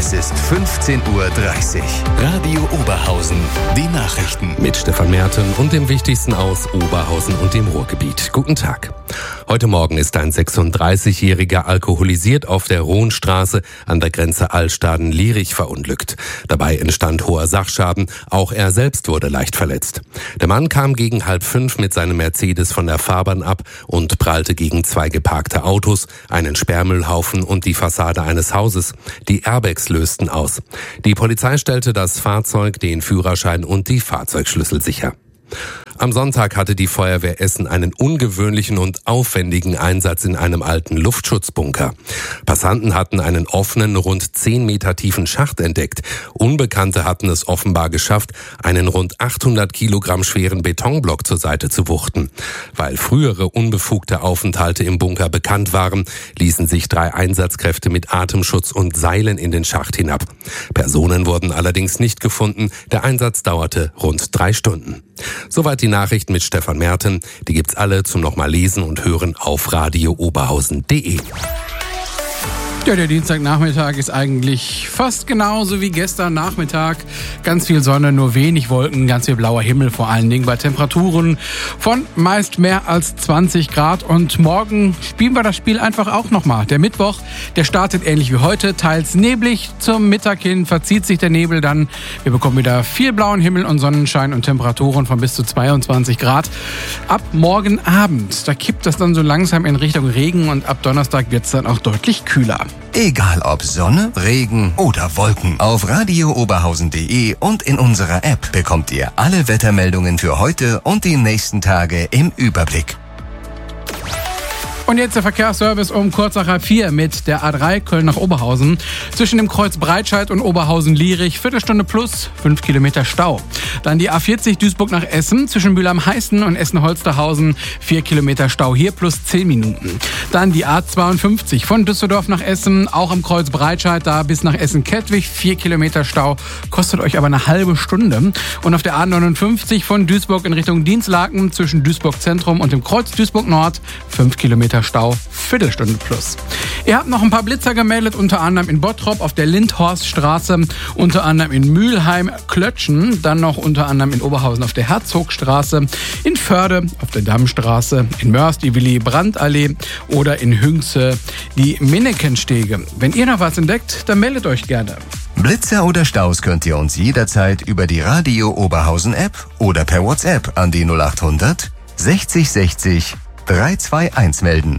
Es ist 15:30 Uhr. Radio Oberhausen. Die Nachrichten. Mit Stefan Merten und dem Wichtigsten aus Oberhausen und dem Ruhrgebiet. Guten Tag. Heute Morgen ist ein 36-Jähriger alkoholisiert auf der Rohnstraße an der Grenze Allstaden-Lierich verunglückt. Dabei entstand hoher Sachschaden. Auch er selbst wurde leicht verletzt. Der Mann kam gegen 4:30 mit seinem Mercedes von der Fahrbahn ab und prallte gegen zwei geparkte Autos, einen Sperrmüllhaufen und die Fassade eines Hauses. Die Airbags lösten aus. Die Polizei stellte das Fahrzeug, den Führerschein und die Fahrzeugschlüssel sicher. Am Sonntag hatte die Feuerwehr Essen einen ungewöhnlichen und aufwendigen Einsatz in einem alten Luftschutzbunker. Passanten hatten einen offenen, rund 10 Meter tiefen Schacht entdeckt. Unbekannte hatten es offenbar geschafft, einen rund 800 Kilogramm schweren Betonblock zur Seite zu wuchten. Weil frühere unbefugte Aufenthalte im Bunker bekannt waren, ließen sich 3 Einsatzkräfte mit Atemschutz und Seilen in den Schacht hinab. Personen wurden allerdings nicht gefunden. Der Einsatz dauerte rund 3 Stunden. Soweit die Nachrichten mit Stefan Merten. Die gibt's alle zum nochmal lesen und hören auf radiooberhausen.de. Ja, der Dienstagnachmittag ist eigentlich fast genauso wie gestern Nachmittag. Ganz viel Sonne, nur wenig Wolken, ganz viel blauer Himmel vor allen Dingen bei Temperaturen von meist mehr als 20 Grad. Und morgen spielen wir das Spiel einfach auch nochmal. Der Mittwoch, der startet ähnlich wie heute, teils neblig. Zum Mittag hin verzieht sich der Nebel dann. Wir bekommen wieder viel blauen Himmel und Sonnenschein und Temperaturen von bis zu 22 Grad. Ab morgen Abend, da kippt das dann so langsam in Richtung Regen und ab Donnerstag wird es dann auch deutlich kühler. Egal ob Sonne, Regen oder Wolken. Auf radiooberhausen.de und in unserer App bekommt ihr alle Wettermeldungen für heute und die nächsten Tage im Überblick. Und jetzt der Verkehrsservice um kurz nach 4 mit der A3 Köln nach Oberhausen. Zwischen dem Kreuz Breitscheid und Oberhausen-Lierich, Viertelstunde plus 5 Kilometer Stau. Dann die A40 Duisburg nach Essen, zwischen Mülheim-Heißen und Essen-Holsterhausen, 4 Kilometer Stau hier plus 10 Minuten. Dann die A52 von Düsseldorf nach Essen, auch am Kreuz Breitscheid, da bis nach Essen-Kettwig, 4 Kilometer Stau, kostet euch aber eine halbe Stunde. Und auf der A59 von Duisburg in Richtung Dienstlaken, zwischen Duisburg Zentrum und dem Kreuz Duisburg Nord, 5 Kilometer Stau, Viertelstunde plus. Ihr habt noch ein paar Blitzer gemeldet, unter anderem in Bottrop auf der Lindhorststraße, unter anderem in Mülheim-Klötschen, dann noch unter anderem in Oberhausen auf der Herzogstraße, in Förde auf der Dammstraße, in Mörs die Willy-Brandt-Allee oder in Hünxe die Minnekenstege. Wenn ihr noch was entdeckt, dann meldet euch gerne. Blitzer oder Staus könnt ihr uns jederzeit über die Radio Oberhausen App oder per WhatsApp an die 0800 60 60 321 melden.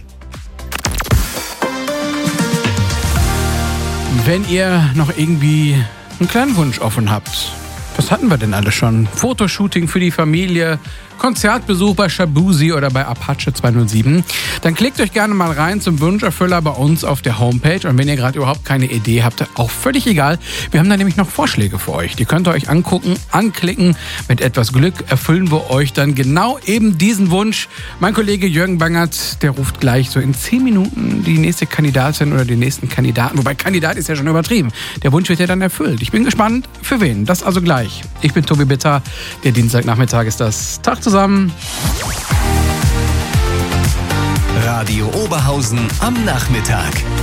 Wenn ihr noch irgendwie einen kleinen Wunsch offen habt, was hatten wir denn alle schon? Fotoshooting für die Familie, Konzertbesuch bei Shabuzi oder bei Apache 207, dann klickt euch gerne mal rein zum Wunscherfüller bei uns auf der Homepage. Und wenn ihr gerade überhaupt keine Idee habt, auch völlig egal, wir haben da nämlich noch Vorschläge für euch. Die könnt ihr euch angucken, anklicken. Mit etwas Glück erfüllen wir euch dann genau eben diesen Wunsch. Mein Kollege Jürgen Bangert, der ruft gleich so in 10 Minuten die nächste Kandidatin oder den nächsten Kandidaten. Wobei Kandidat ist ja schon übertrieben. Der Wunsch wird ja dann erfüllt. Ich bin gespannt, für wen. Das also gleich. Ich bin Tobi Bitter. Der Dienstagnachmittag ist das. Tag zusammen. Radio Oberhausen am Nachmittag.